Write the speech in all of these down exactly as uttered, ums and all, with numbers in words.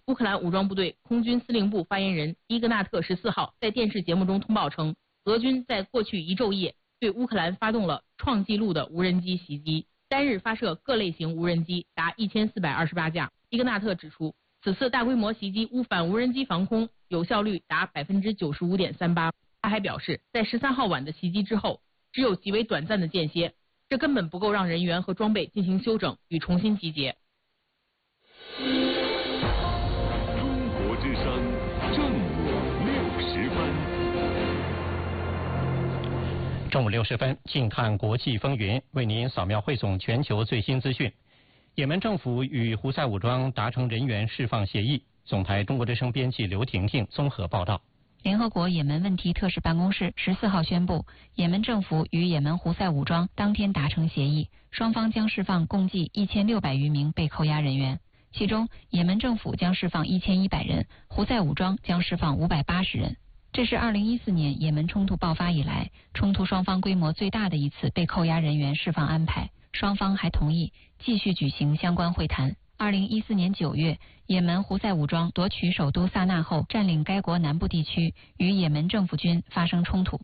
乌克兰武装部队空军司令部发言人伊格纳特十四号在电视节目中通报称，俄军在过去一昼夜对乌克兰发动了创纪录的无人机袭击，单日发射各类型无人机达一千四百二十八架。伊格纳特指出，此次大规模袭击乌反无人机防空有效率达百分之九十五点三八。他还表示，在十三号晚的袭击之后，只有极为短暂的间歇，这根本不够让人员和装备进行休整与重新集结。 中国之声正午六十分。 中午六十分，近看国际风云，为您扫描汇总全球最新资讯。也门政府与胡塞武装达成人员释放协议。总台中国之声编辑刘婷婷综合报道。 联合国也门问题特使办公室十四号宣布，也门政府与也门胡塞武装当天达成协议，双方将释放共计一千六百余名被扣押人员，其中也门政府将释放一千一百人，胡塞武装将释放五百八十人。这是二零一四年也门冲突爆发以来，冲突双方规模最大的一次被扣押人员释放安排。双方还同意继续举行相关会谈。二零一四年九月，也门胡塞武装夺取首都萨那后，占领该国南部地区，与也门政府军发生冲突。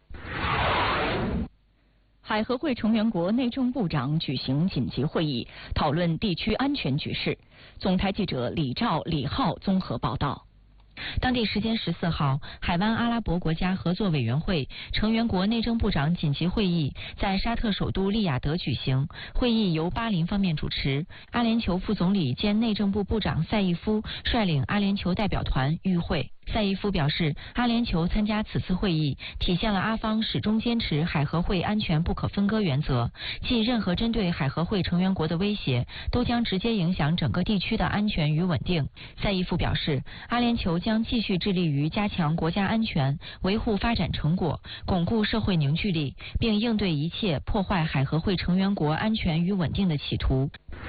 海合会成员国内政部长举行紧急会议，讨论地区安全局势。总台记者李兆、李浩综合报道。 当地时间十四号，海湾阿拉伯国家合作委员会成员国内政部长紧急会议在沙特首都利雅得举行。会议由巴林方面主持，阿联酋副总理兼内政部部长赛义夫率领阿联酋代表团与会。赛义夫表示，阿联酋参加此次会议，体现了阿方始终坚持海合会安全不可分割原则，即任何针对海合会成员国的威胁，都将直接影响整个地区的安全与稳定。赛义夫表示，阿联酋将继续致力于加强国家安全，维护发展成果，巩固社会凝聚力，并应对一切破坏海合会成员国安全与稳定的企图。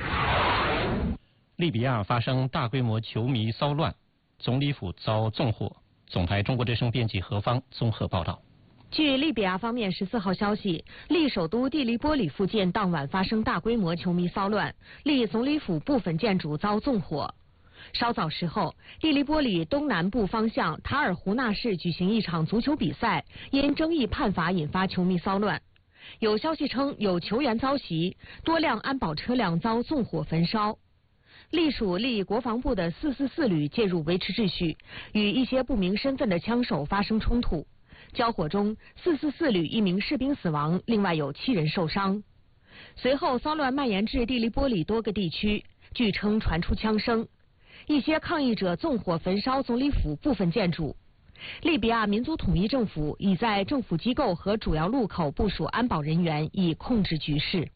利比亚发生大规模球迷骚乱，总理府遭纵火。总台中国之声编辑何芳综合报道。 据利比亚方面十四号消息，利首都蒂利波里附近当晚发生大规模球迷骚乱，利总理府部分建筑遭纵火。稍早时候，蒂利波里东南部方向塔尔胡纳市举行一场足球比赛，因争议判罚引发球迷骚乱。有消息称有球员遭袭，多辆安保车辆遭纵火焚烧。隶属利国防部的四四四旅介入维持秩序，与一些不明身份的枪手发生冲突。交火中，四四四旅一名士兵死亡，另外有七人受伤。随后，骚乱蔓延至蒂利波里多个地区，据称传出枪声。一些抗议者纵火焚烧总理府部分建筑。利比亚民族统一政府已在政府机构和主要路口部署安保人员，以控制局势。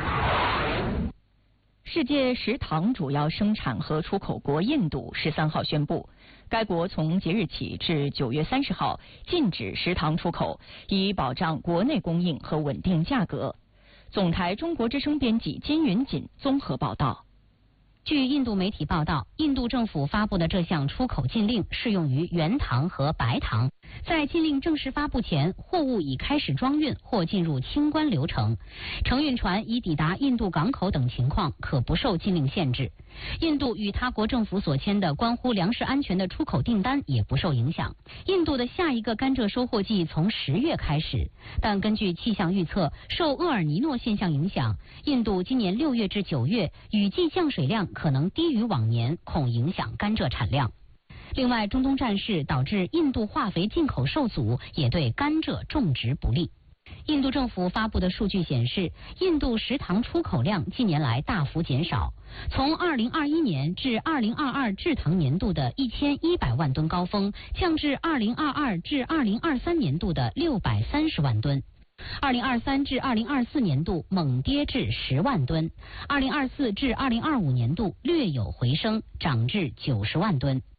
世界食糖主要生产和出口国印度十三号宣布，该国从即日起至九月三十号禁止食糖出口，以保障国内供应和稳定价格。总台中国之声编辑金云锦综合报道。 据印度媒体报道，印度政府发布的这项出口禁令适用于原糖和白糖。在禁令正式发布前，货物已开始装运或进入清关流程，承运船已抵达印度港口等情况可不受禁令限制。印度与他国政府所签的关乎粮食安全的出口订单也不受影响。印度的下一个甘蔗收获季从十月开始，但根据气象预测，受厄尔尼诺现象影响，印度今年六月至九月雨季降水量可能低于往年，恐影响甘蔗产量。另外，中东战事导致印度化肥进口受阻，也对甘蔗种植不利。印度政府发布的数据显示，印度食糖出口量近年来大幅减少，从二零二一年至二零二二制糖年度的一千一百万吨高峰，降至二零二二至二零二三年度的六百三十万吨。二零二三至二零二四年度猛跌至十万吨，二零二四至二零二五年度略有回升，涨至九十万吨。